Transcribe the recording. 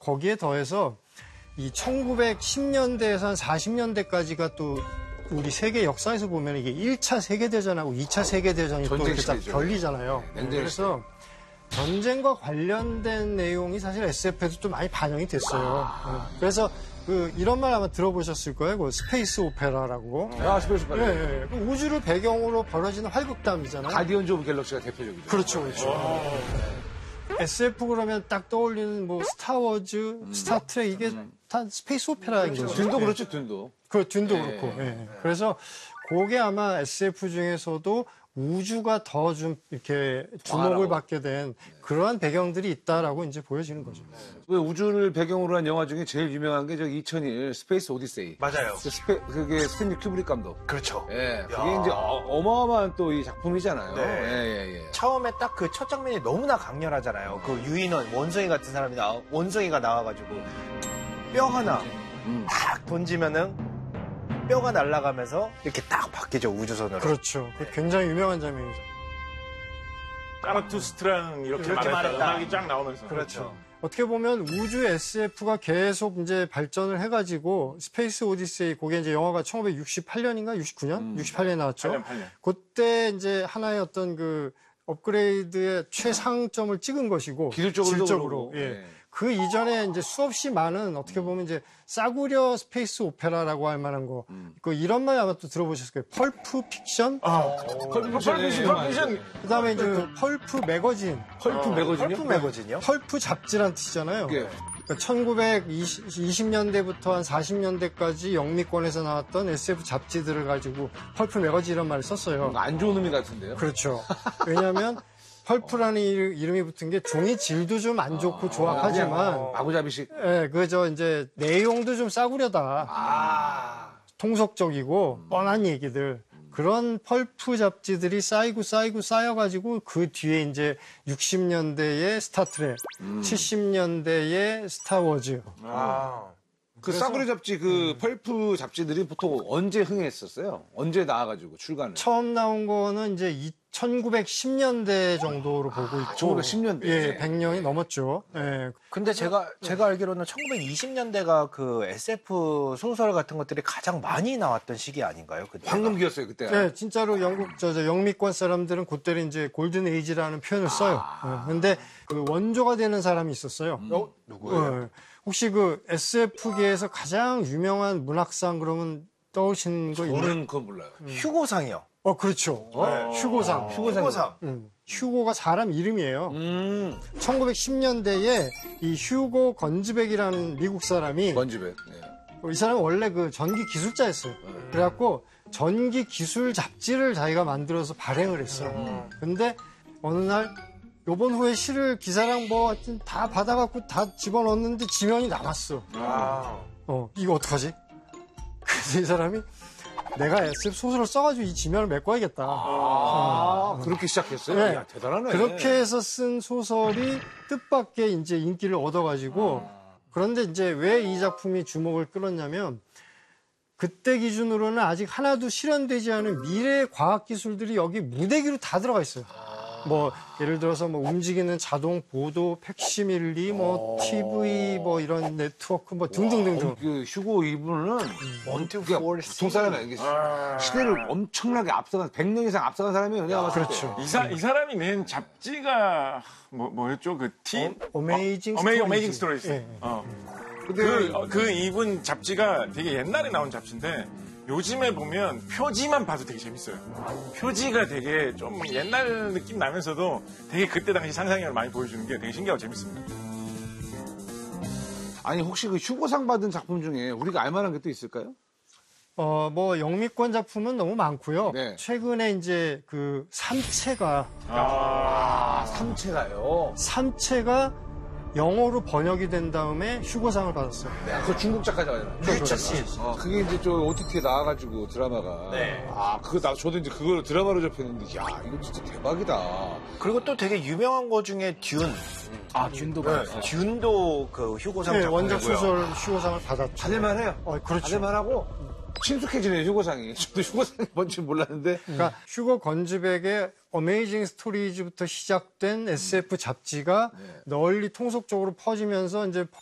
거기에 더해서 이 1910년대에서 한 40년대까지가 또 우리 세계 역사에서 보면 이게 1차 세계대전하고 2차 세계대전이 또 이렇게 딱 결리잖아요. 그래서 전쟁과 관련된 내용이 사실 SF에도 좀 많이 반영이 됐어요. 그래서 이런 말 아마 들어보셨을 거예요. 그 스페이스 오페라라고. 스페이스 오페라. 네, 그 우주를 배경으로 벌어지는 활극담이잖아요. 가디언즈 오브 갤럭시가 대표적이죠. 그렇죠, 그렇죠. SF 그러면 딱 떠올리는 뭐 스타워즈, 스타트랙 이게 다 스페이스 오페라인 거죠. 듄도 그렇죠, 듄도. 듄도 그렇고. 예. 그래서 그게 아마 SF 중에서도 우주가 더 좀 이렇게 주목을 받게 된 그러한 배경들이 있다라고 이제 보여지는 거죠. 왜 우주를 배경으로 한 영화 중에 제일 유명한 게 2001 스페이스 오디세이. 맞아요. 그게 스탠리 큐브릭 감독. 그렇죠. 예. 그게 이제 어마어마한 또 이 작품이잖아요. 네. 처음에 딱 그 첫 장면이 너무나 강렬하잖아요. 그 유인원, 원숭이가 나와가지고 뼈 하나 딱 던지면은 뼈가 날아가면서 이렇게 딱 바뀌죠, 우주선으로. 그렇죠. 굉장히 유명한 장면이죠. 까르투스트랑 이렇게 말했다. 음악이 쫙 나오면서. 그렇죠. 어떻게 보면 우주 SF가 계속 이제 발전을 해가지고 스페이스 오디세이 그게 이제 영화가 1968년인가 69년? 68년에 나왔죠. 8년. 그때 이제 하나의 어떤 그 업그레이드의 최상점을 찍은 것이고 기술적으로 예. 그 이전에 이제 수없이 많은 어떻게 보면 이제 싸구려 스페이스 오페라라고 할 만한 거, 이런 말 아마 또 들어보셨을 거예요. 펄프 픽션? 펄프 픽션. 그다음에 이제 펄프 매거진. 펄프 매거진이요? 펄프 매거진이요? 펄프 잡지란 뜻이잖아요. 예. 그러니까 1920년대부터 한 40년대까지 영미권에서 나왔던 SF 잡지들을 가지고 펄프 매거진 이런 말을 썼어요. 안 좋은 의미 같은데요? 그렇죠. 왜냐하면 펄프라는 이름이 붙은 게 종이 질도 좀 안 좋고 조악하지만 마구잡이식. 예, 이제 내용도 좀 싸구려다. 통속적이고 뻔한 얘기들. 그런 펄프 잡지들이 쌓여가지고 그 뒤에 이제 60년대의 스타트랙, 70년대의 스타워즈. 그 싸구려 잡지, 펄프 잡지들이 보통 언제 흥했었어요? 언제 나와가지고 출간을? 처음 나온 거는 이제 1910년대 정도로 보고 있고. 1910년대? 예, 100년이 넘었죠. 예. 근데 제가 알기로는 1920년대가 그 SF 소설 같은 것들이 가장 많이 나왔던 시기 아닌가요? 그때? 황금기였어요, 그때. 네, 진짜로 영미권 사람들은 그때를 이제 골든 에이지라는 표현을 써요. 근데 그 원조가 되는 사람이 있었어요. 누구예요? 혹시 그 SF계에서 가장 유명한 문학상 그러면 떠오르시는 거 있나요? 저는 그건 몰라요. 휴고상이요. 그렇죠. 휴고상. 휴고가 사람 이름이에요. 1910년대에 이 휴고 건즈백이라는 미국 사람이 건즈백. 이 사람은 원래 그 전기 기술자였어요. 그래갖고 전기 기술 잡지를 자기가 만들어서 발행을 했어요. 근데 어느 날 요번 후에 시를 기사랑 뭐 하여튼 다 받아갖고 다 집어넣었는데 지면이 남았어. 이거 어떡하지? 그래서 이 사람이 내가 SF 소설을 써가지고 이 지면을 메꿔야겠다. 그렇게 시작했어요? 네. 야, 대단하네. 그렇게 해서 쓴 소설이 뜻밖의 이제 인기를 얻어가지고 그런데 이제 왜 이 작품이 주목을 끌었냐면 그때 기준으로는 아직 하나도 실현되지 않은 미래의 과학 기술들이 여기 무대기로 다 들어가 있어요. 뭐 예를 들어서 뭐 움직이는 자동 보도, 팩시밀리, 뭐 TV, 뭐 이런 네트워크, 뭐 등등등등. 그 휴고 이분은 보통 사람이 아니겠 시대를 엄청나게 앞서간 100년 이상 앞서간 사람이에요. 내가 봤을 때. 그렇죠. 이 사람이 낸 잡지가 뭐였죠? 그 어메이징 스토리즈. 예. 그 이분 잡지가 되게 옛날에 나온 잡지인데 요즘에 보면 표지만 봐도 되게 재밌어요. 표지가 되게 좀 옛날 느낌 나면서도 되게 그때 당시 상상력을 많이 보여주는 게 되게 신기하고 재밌습니다. 아니 혹시 그 휴고상 받은 작품 중에 우리가 알만한 게 또 있을까요? 뭐 영미권 작품은 너무 많고요. 네. 최근에 이제 그 삼체가 삼체가 영어로 번역이 된 다음에 휴고상을 받았어요. 네, 그 중국 작가잖아요. 류처씨. 그게 이제 저 OTT에 나와가지고 드라마가. 네. 저도 이제 그걸 드라마로 접했는데, 야, 이거 진짜 대박이다. 그리고 또 되게 유명한 거 중에 듄. 듄도 받았어요. 듄도 그 휴고상 네, 작품이고요. 원작 소설 휴고상을 받았죠. 받을만해요. 그렇죠. 받을만하고. 친숙해지네요, 휴고상이. 저도 휴고상이 뭔지 몰랐는데. 그러니까 휴고 건즈백의 어메이징 스토리즈부터 시작된 SF 잡지가 널리 통속적으로 퍼지면서 이제